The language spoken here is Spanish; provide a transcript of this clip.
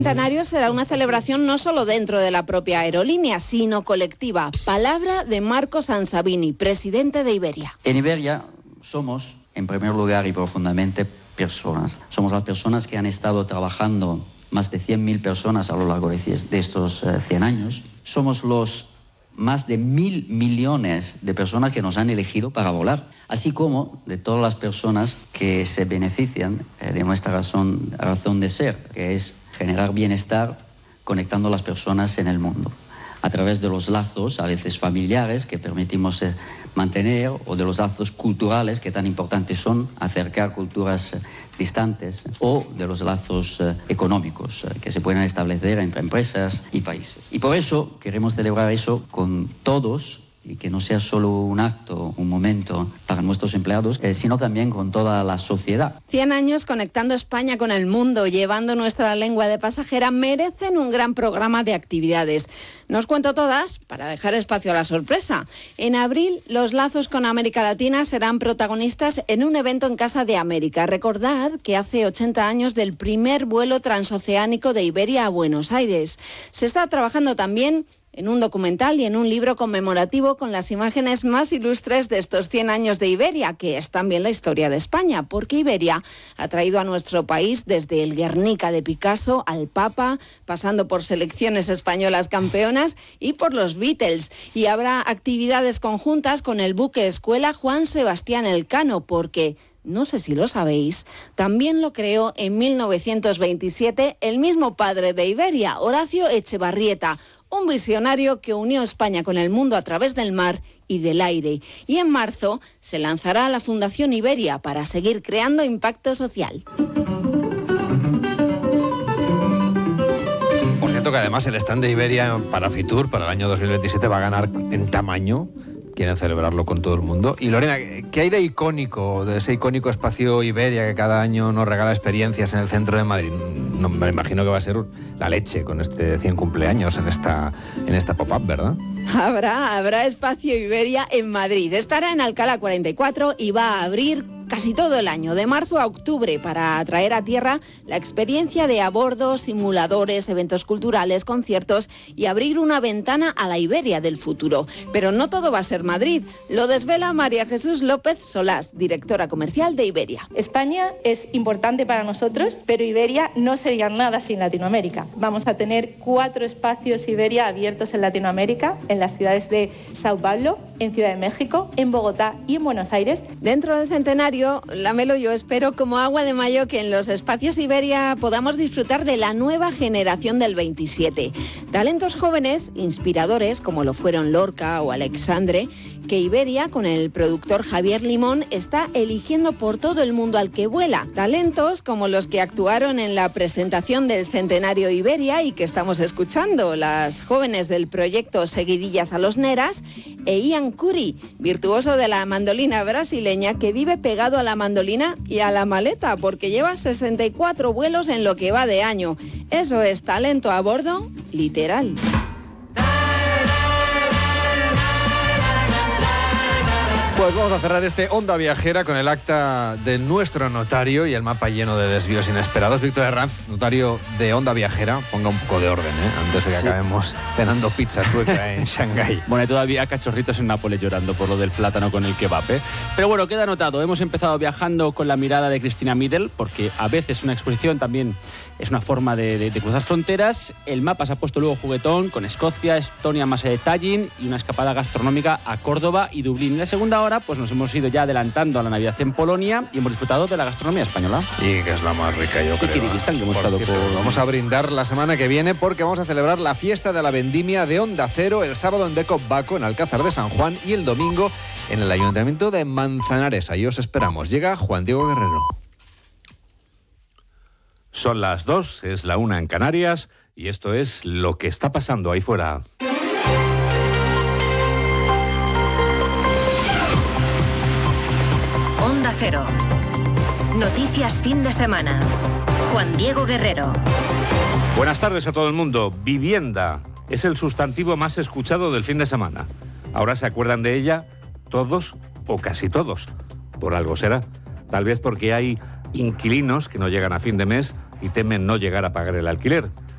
Centenario será una celebración no solo dentro de la propia aerolínea, sino colectiva. Palabra de Marco Sansavini, presidente de Iberia. En Iberia somos, en primer lugar y profundamente, personas. Somos las personas que han estado trabajando, más de 100.000 personas a lo largo de estos 100 años. Somos los más de 1.000 millones de personas que nos han elegido para volar, así como de todas las personas que se benefician de nuestra razón de ser, que es generar bienestar conectando a las personas en el mundo, a través de los lazos, a veces familiares, que permitimos mantener, o de los lazos culturales, que tan importantes son, acercar culturas distantes, o de los lazos económicos, que se pueden establecer entre empresas y países. Y por eso queremos celebrar eso con todos, y que no sea solo un acto, un momento para nuestros empleados, sino también con toda la sociedad. 100 años conectando España con el mundo, llevando nuestra lengua de pasajera, merecen un gran programa de actividades. No os cuento todas para dejar espacio a la sorpresa. En abril, los lazos con América Latina serán protagonistas en un evento en Casa de América. Recordad que hace 80 años del primer vuelo transoceánico de Iberia a Buenos Aires. Se está trabajando también en un documental y en un libro conmemorativo con las imágenes más ilustres de estos 100 años de Iberia, que es también la historia de España, porque Iberia ha traído a nuestro país desde el Guernica de Picasso al Papa, pasando por selecciones españolas campeonas y por los Beatles. Y habrá actividades conjuntas con el buque escuela Juan Sebastián Elcano, porque, no sé si lo sabéis, también lo creó en 1927 el mismo padre de Iberia, Horacio Echevarrieta, un visionario que unió España con el mundo a través del mar y del aire. Y en marzo se lanzará la Fundación Iberia para seguir creando impacto social. Por cierto que además el stand de Iberia para Fitur para el año 2027 va a ganar en tamaño. Quieren celebrarlo con todo el mundo. Y Lorena, ¿qué hay de icónico, de ese icónico espacio Iberia que cada año nos regala experiencias en el centro de Madrid? No, me imagino que va a ser la leche con este 100 cumpleaños en esta pop-up, ¿verdad? Habrá espacio Iberia en Madrid. Estará en Alcalá 44 y va a abrir casi todo el año, de marzo a octubre, para traer a tierra la experiencia de a bordo, simuladores, eventos culturales, conciertos y abrir una ventana a la Iberia del futuro. Pero no todo va a ser Madrid. Lo desvela María Jesús López Solás, directora comercial de Iberia. España es importante para nosotros, pero Iberia no sería nada sin Latinoamérica. Vamos a tener 4 espacios Iberia abiertos en Latinoamérica, en las ciudades de Sao Paulo, en Ciudad de México, en Bogotá y en Buenos Aires. Dentro del centenario, Lamelo, yo espero como agua de mayo que en los espacios Iberia podamos disfrutar de la nueva generación del 27. Talentos jóvenes, inspiradores, como lo fueron Lorca o Alexandre, que Iberia, con el productor Javier Limón, está eligiendo por todo el mundo al que vuela. Talentos como los que actuaron en la presentación del centenario Iberia y que estamos escuchando, las jóvenes del proyecto Seguidillas a los Neras, e Ian Curry, virtuoso de la mandolina brasileña que vive pegado a la mandolina y a la maleta porque lleva 64 vuelos en lo que va de año. Eso es talento a bordo, literal. Pues vamos a cerrar este Onda Viajera con el acta de nuestro notario y el mapa lleno de desvíos inesperados. Víctor Herranz, notario de Onda Viajera, ponga un poco de orden, antes de que acabemos cenando pizza sueca en Shanghái. Bueno, hay todavía cachorritos en Nápoles llorando por lo del plátano con el kebab, ¿eh? Pero bueno, queda anotado. Hemos empezado viajando con la mirada de Cristina Middle, porque a veces una exposición también es una forma de cruzar fronteras. El mapa se ha puesto luego juguetón con Escocia, Estonia, más Tallinn y una escapada gastronómica a Córdoba y Dublín. En la segunda hora, pues nos hemos ido ya adelantando a la Navidad en Polonia y hemos disfrutado de la gastronomía española. Y que es la más rica, yo creo. Y Kirguistán, que hemos estado por... Vamos a brindar la semana que viene porque vamos a celebrar la fiesta de la vendimia de Onda Cero el sábado en Deco Baco, en Alcázar de San Juan, y el domingo en el Ayuntamiento de Manzanares. Ahí os esperamos. Llega Juan Diego Guerrero. Son las 2, es la 1 en Canarias, y esto es lo que está pasando ahí fuera. Onda Cero. Noticias fin de semana. Juan Diego Guerrero. Buenas tardes a todo el mundo. Vivienda es el sustantivo más escuchado del fin de semana. Ahora se acuerdan de ella todos o casi todos. Por algo será. Tal vez porque hay inquilinos que no llegan a fin de mes y temen no llegar a pagar el alquiler.